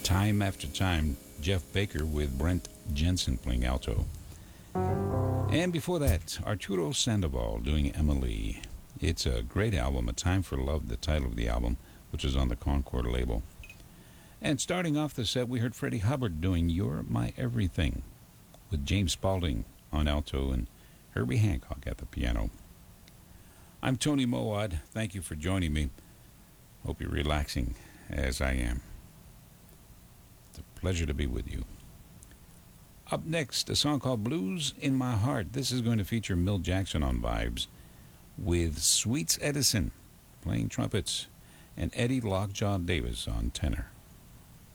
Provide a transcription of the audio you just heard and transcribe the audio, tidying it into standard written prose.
Time After Time, Jeff Baker with Brent Jensen playing alto. And before that, Arturo Sandoval doing Emily. It's a great album, A Time for Love, the title of the album, which is on the Concord label. And starting off the set, we heard Freddie Hubbard doing You're My Everything, with James Spaulding on alto and Herbie Hancock at the piano. I'm Tony Mowat. Thank you for joining me. Hope you're relaxing as I am. It's a pleasure to be with you. Up next, a song called Blues in My Heart. This is going to feature Milt Jackson on vibes, with Sweets Edison playing trumpets and Eddie Lockjaw Davis on tenor.